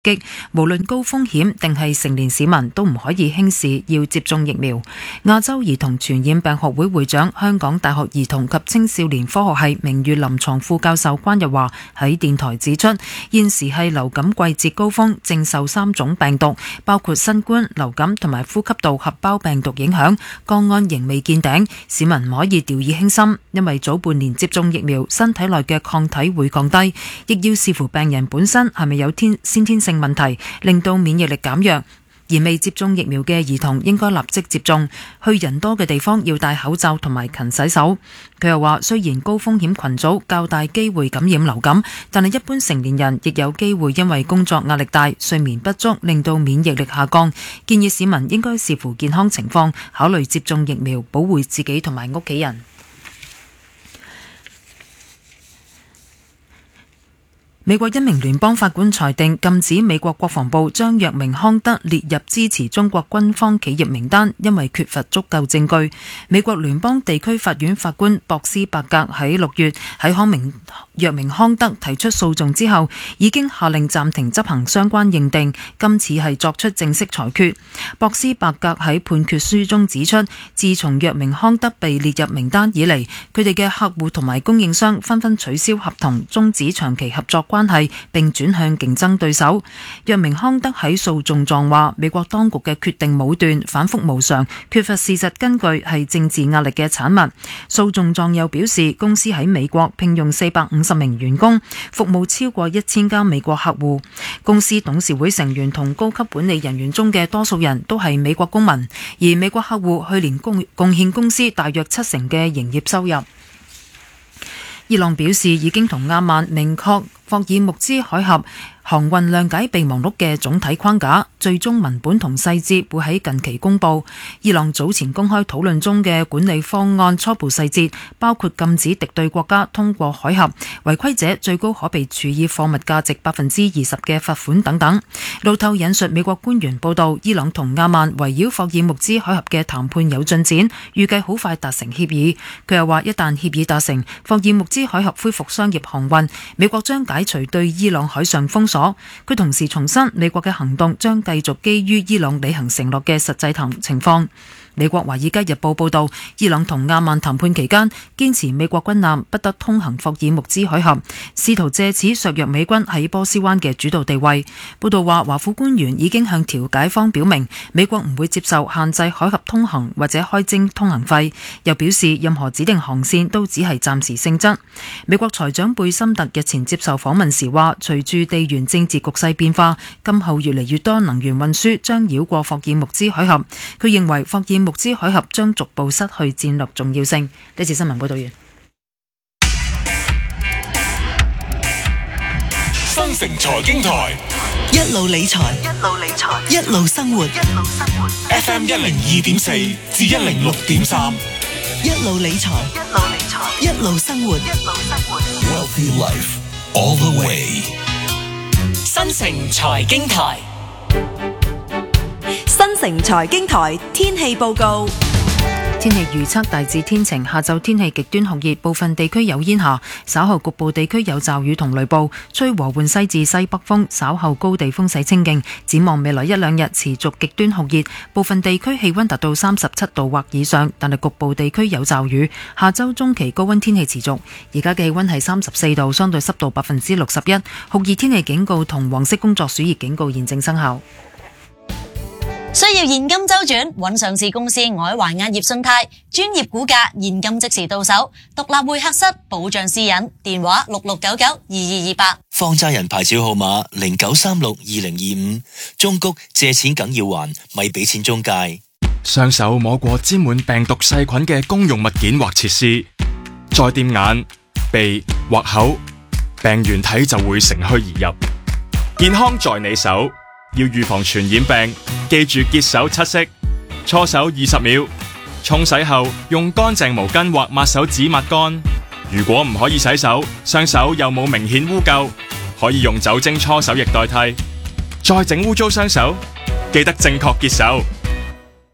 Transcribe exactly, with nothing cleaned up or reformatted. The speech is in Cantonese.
擊，無論高風險定係成年市民都唔可以輕視要接種疫苗。亞洲兒童傳染病學會會長、香港大學兒童及青少年科學系名譽臨床副教授關日華喺電台指出，現時係流感季節高峰，正受三種病毒，包括新冠、流感同埋呼吸道合胞病毒影響，個案仍未見頂，市民唔可以掉以輕心，因為早半年接種疫苗，身體內嘅抗體會降低，亦要視乎病人本身係咪有天先天性問題令到免疫力減弱，而未接種疫苗嘅兒童應該立即接種。去人多嘅地方要戴口罩同埋勤洗手。佢又話，雖然高風險群組較大機會感染流感，但係一般成年人亦有機會因為工作壓力大、睡眠不足令到免疫力下降。建議市民應該視乎健康情況，考慮接種疫苗，保護自己同埋屋企人。美國一名聯邦法官裁定禁止美國國防部將藥明康德列入支持中國軍方企業名單，因為缺乏足夠證據。美國聯邦地區法院法官博斯伯格喺六月喺康明藥明康德提出訴訟之後，已經下令暫停執行相關認定，今次係作出正式裁決。博斯伯格喺判決書中指出，自從藥明康德被列入名單以嚟，佢哋嘅客戶同埋供應商紛紛取消合同，終止長期合作關係，並轉向競爭對手。藥明康德喺訴訟狀話，美國當局嘅決定武斷、反覆無常、缺乏事實根據，係政治壓力嘅產物。訴訟狀又表示，公司喺美國聘用四百五十名員工，服務超過一千家美國客戶。公司董事會成員同高級管理人員中嘅多數人都係美國公民，而美國客戶去年貢獻公司大約七成嘅營業收入。伊朗表示已經同阿曼明確霍爾木茲海峽航運諒解備忘錄嘅總體框架，最終文本同細節會喺近期公佈。伊朗早前公開討論中嘅管理方案初步細節，包括禁止敵對國家通過海峽，違規者最高可被處以貨物價值百分之二十嘅罰款等等。路透引述美國官員報道，伊朗同阿曼圍繞霍爾木茲海峽嘅談判有進展，預計好快達成協議。佢又話，一旦協議達成，霍爾木茲海峽恢復商業航運，美國將解除對伊朗海上封鎖。佢同時重申，美國嘅行動將繼續基於伊朗履行承諾嘅實際談情況。美國《華爾街日報》報道，伊朗同阿曼談判期間堅持美國軍艦不得通行霍爾木茲海峽，試圖借此削弱美軍喺波斯灣嘅主導地位。報道話，華府官員已經向調解方表明，美國唔會接受限制海峽通行或者開徵通行費，又表示任何指定航線都只係暫時性質。美國財長貝森特日前接受訪問時話，隨住地緣政治局勢變化，今後越嚟越多能源運輸將繞過霍爾木茲海峽。佢認為霍爾木茲海峽將逐步失去戰略重要性。呢次新聞報道完。 新城財經台一路理財，一路理財，一路生活，一路生活。 F M 一零二點四至一零六點三， 一路理財，一路理財，一路生活，一路生活。 Wealthy Life all the way。 新城財經台。 新城財經台天氣報告。 天氣預測大致天晴，下晝天氣極端酷熱，部分地區有煙霞，稍後局部地區有驟雨同雷暴，吹和緩西至西北風，稍後高地風勢清勁。展望未來一兩日持續極端酷熱，部分地區氣溫達到三十七度或以上，但係局部地區有驟雨。下週中期高溫天氣持續，而家嘅氣溫係三十四度，相對濕度百分之六十一，酷熱天氣警告同黃色工作暑熱警告現正生效。 需要現金周轉，揾上市公司海華亞業信貸，專業估價，現金即時到手，獨立會客室，保障私隱，電話六六九九二二二八。 放債人牌照號碼零九三六二零二五。中谷借錢梗要還，咪俾錢中介。 雙手摸過沾滿病毒細菌嘅公用物件或設施，再掂眼、鼻或口，病原體就會乘虛而入。健康在你手。要預防傳染病，記住潔手七式，搓手二十秒，沖洗後用乾淨毛巾或抹手紙抹乾。如果唔可以洗手，雙手又冇明顯污垢，可以用酒精搓手液代替。再整污糟雙手，記得正確潔手。